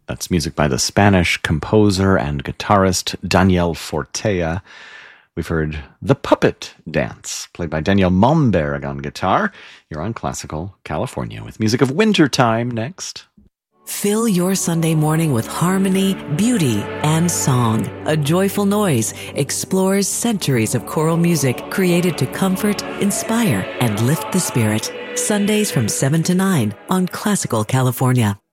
That's music by the Spanish composer and guitarist Daniel Fortea. We've heard The Puppet Dance, played by Daniel Momberg on guitar. You're on Classical California with music of Wintertime next. Fill your Sunday morning with harmony, beauty, and song. A Joyful Noise explores centuries of choral music created to comfort, inspire, and lift the spirit. Sundays from 7 to 9 on Classical California.